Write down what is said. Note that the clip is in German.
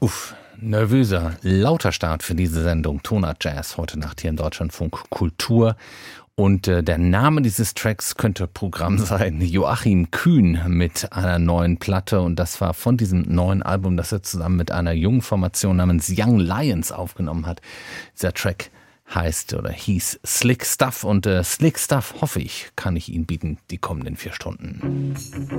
Nervöser, lauter Start für diese Sendung Tonart Jazz heute Nacht hier im Deutschlandfunk Kultur. Und der Name dieses Tracks könnte Programm sein. Joachim Kühn mit einer neuen Platte. Und das war von diesem neuen Album, das er zusammen mit einer jungen Formation namens Young Lions aufgenommen hat. Dieser Track hieß Slick Stuff. Und Slick Stuff, hoffe ich, kann ich Ihnen bieten die kommenden 4 Stunden.